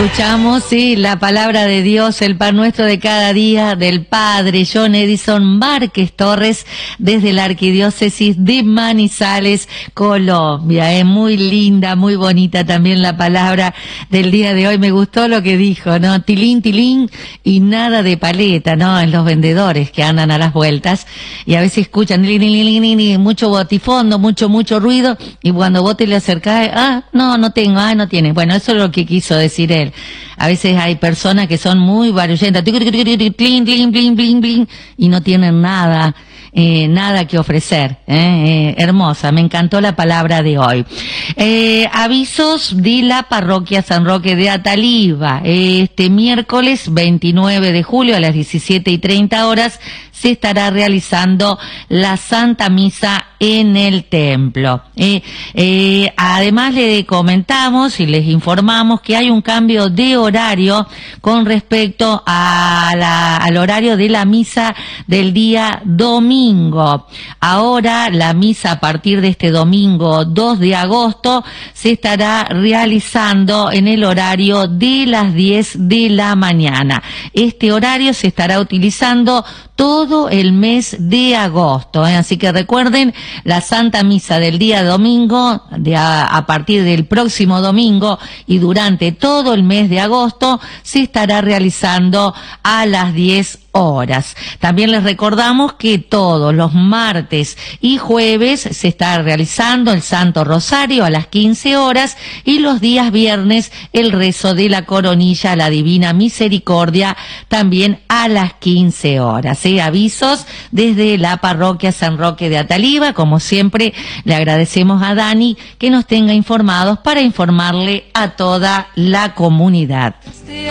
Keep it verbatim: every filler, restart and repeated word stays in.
Escuchamos, sí, la palabra de Dios, el pan nuestro de cada día, del Padre John Edison Márquez Torres, desde la Arquidiócesis de Manizales, Colombia. Es muy linda, muy bonita también la palabra del día de hoy. Me gustó lo que dijo, ¿no? Tilín, tilín y nada de paleta, ¿no? En los vendedores que andan a las vueltas y a veces escuchan li, li, li, li, li, mucho botifondo, mucho, mucho ruido, y cuando vos te le acercás, ah, no, no tengo, ah, no tiene. Bueno, eso es lo que quiso decir él. A veces hay personas que son muy barullentas, y no tienen nada, eh, nada que ofrecer. Eh, eh, hermosa, me encantó la palabra de hoy. Eh, avisos de la parroquia San Roque de Ataliva. Este miércoles veintinueve de julio a las diecisiete y treinta horas se estará realizando la Santa Misa en el templo. Eh, eh, además le comentamos y les informamos que hay un cambio de horario con respecto a la, al horario de la misa del día domingo. Ahora la misa a partir de este domingo dos de agosto se estará realizando en el horario de las diez de la mañana. Este horario se estará utilizando todo el mes de agosto, ¿eh? Así que recuerden, la Santa Misa del día domingo, de a, a partir del próximo domingo y durante todo el mes de agosto, se estará realizando a las diez horas. También les recordamos que todos los martes y jueves se está realizando el Santo Rosario a las quince horas y los días viernes el rezo de la coronilla a la Divina Misericordia también a las quince horas. ¿Eh? Avisos desde la parroquia San Roque de Ataliva. Como siempre, le agradecemos a Dani que nos tenga informados para informarle a toda la comunidad.